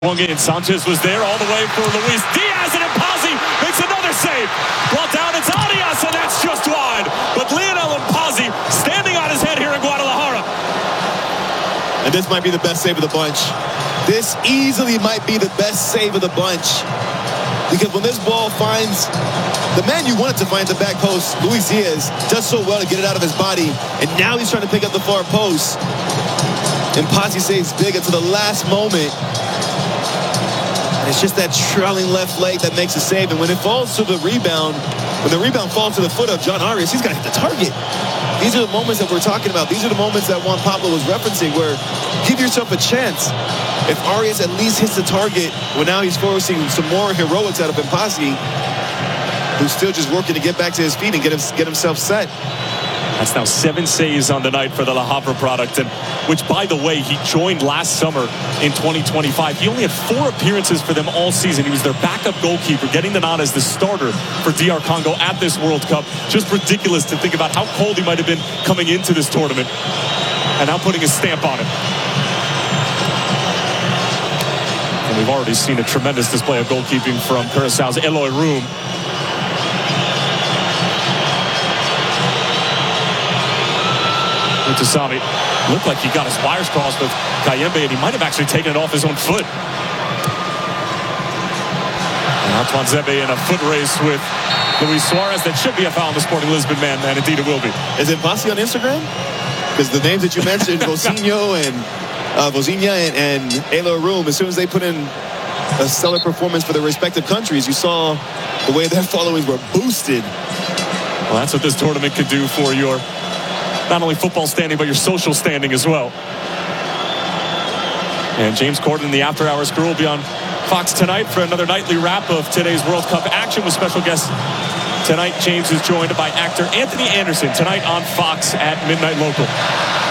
In. Sanchez was there all the way for Luis Diaz, and Mpasi makes another save. Brought down, it's Arias, and that's just wide. But Lionel Mpasi standing on his head here in Guadalajara. And this might be the best save of the bunch. This easily might be the best save of the bunch. Because when this ball finds the man you wanted to find the back post, Luis Diaz, does so well to get it out of his body. And now he's trying to pick up the far post. Mpasi saves big until the last moment. It's just that trailing left leg that makes a save. And when it falls to the rebound, when the rebound falls to the foot of John Arias, he's got to hit the target. These are the moments that we're talking about. These are the moments that Juan Pablo was referencing, where give yourself a chance. If Arias at least hits the target, well, now he's forcing some more heroics out of Mpasi, who's still just working to get back to his feet and get himself set. That's now 7 saves on the night for the La Habra product, and which, by the way, he joined last summer in 2025. He only had 4 appearances for them all season. He was their backup goalkeeper, getting the nod as the starter for DR Congo at this World Cup. Just ridiculous to think about how cold he might have been coming into this tournament, and now putting a stamp on it. And we've already seen a tremendous display of goalkeeping from Curaçao's Eloy Room. Mutasami looked like he got his wires crossed with Kayembe, and he might have actually taken it off his own foot. And Antoine Zebe in a foot race with Luis Suarez. That should be a foul on the Sporting Lisbon man, and indeed it will be. Is it Mpasi on Instagram? Because the names that you mentioned, Vozinha and Eloy Room, as soon as they put in a stellar performance for their respective countries, you saw the way their followings were boosted. Well, that's what this tournament could do for your not only football standing, but your social standing as well. And James Corden and the After Hours crew will be on Fox tonight for another nightly wrap of today's World Cup action with special guests. Tonight, James is joined by actor Anthony Anderson tonight on Fox at midnight local.